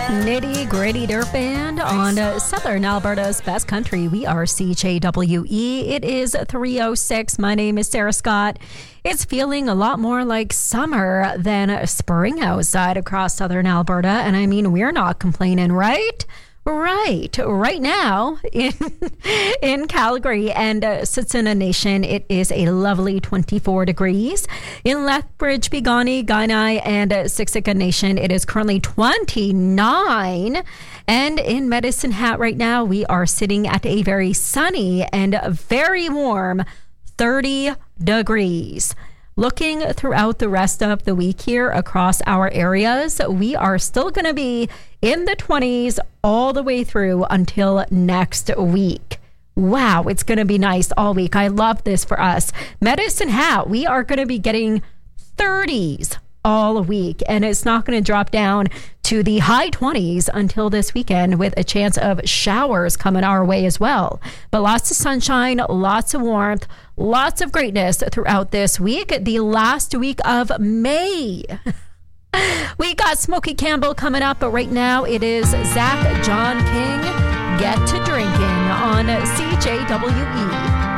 Nitty Gritty Dirt Band on Southern Alberta's best country. We are CJWE. It is 3:06. My name is Sarah Scott. It's feeling a lot more like summer than spring outside across Southern Alberta. And I mean, we're not complaining, right? Right now in Calgary and Tsuut'ina Nation, it is a lovely 24 degrees. In Lethbridge, Piikani, Kainai, and Siksika Nation, it is currently 29. And in Medicine Hat right now, we are sitting at a very sunny and very warm 30 degrees. Looking throughout the rest of the week here across our areas, we are still going to be in the 20s all the way through until next week. Wow, it's going to be nice all week. I love this for us. Medicine Hat, we are going to be getting 30s all week, and it's not going to drop down to the high 20s until this weekend with a chance of showers coming our way as well. But lots of sunshine, lots of warmth, lots of greatness throughout this week, the last week of May. We got Smokey Campbell coming up, but right now it is Zach John King, Get to Drinking on CJWE.